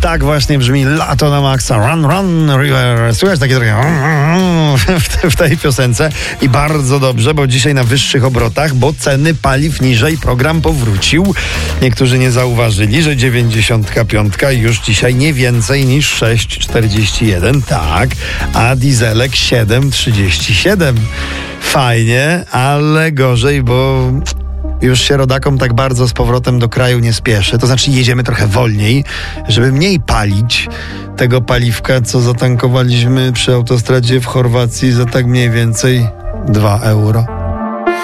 Tak właśnie brzmi Lato na maksa. Run, run, river. Słychać takie trochę w tej piosence. I bardzo dobrze, bo dzisiaj na wyższych obrotach, bo ceny paliw niżej, program powrócił. Niektórzy nie zauważyli, że 95 już dzisiaj nie więcej niż 6,41. Tak, a dieselek 7,37. Fajnie, ale gorzej, bo już się rodakom tak bardzo z powrotem do kraju nie spieszy. To znaczy jedziemy trochę wolniej, żeby mniej palić tego paliwka, co zatankowaliśmy przy autostradzie w Chorwacji za tak mniej więcej 2 euro.